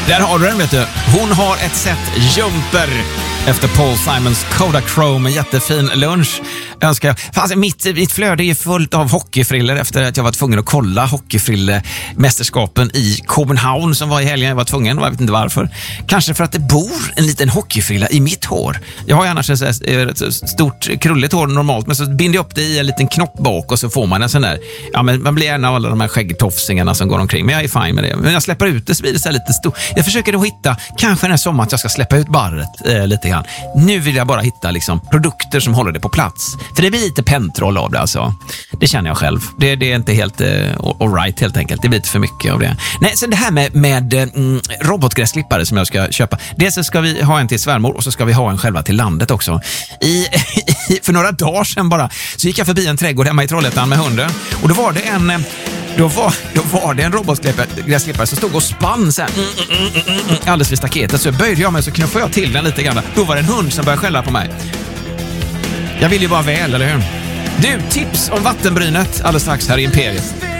Där har du den, vet du. Hon har ett set jumper efter Paul Simons Kodachrome. En jättefin lunch önskar jag. Fast mitt flöde är fullt av hockeyfriller efter att jag var tvungen att kolla hockeyfrillemästerskapen i Copenhagen som var i helgen. Jag var tvungen, och jag vet inte varför. Kanske för att det bor en liten hockeyfrilla i mitt hår. Jag har ju annars ett stort krulligt hår normalt, men så binder jag upp det i en liten knopp bak och så får man en sån där, ja, men man blir en av alla de här skäggtofsingarna som går omkring. Men jag är fine med det. Men jag släpper ut det så blir det så här lite stort. Jag försöker då hitta, kanske den sommar att jag ska släppa ut barret lite grann. Nu vill jag bara hitta liksom produkter som håller det på plats. För det blir lite pentroll av det alltså. Det känner jag själv. Det är inte helt all right helt enkelt. Det blir lite för mycket av det. Nej, sen det här med robotgräsklippare som jag ska köpa. Dels så ska vi ha en till svärmor och så ska vi ha en själva till landet också. För några dagar sedan bara så gick jag förbi en trädgård hemma i Trollhättan med hunden. Och då var det en robotgräsklippare som stod och spann så här, alldeles vid staketet. Så böjde jag mig så knuffade jag till den lite grann. Då var det en hund som började skälla på mig. Jag vill ju bara väl, eller hur? Du, tips om vattenbrynet alldeles strax här i Imperiet.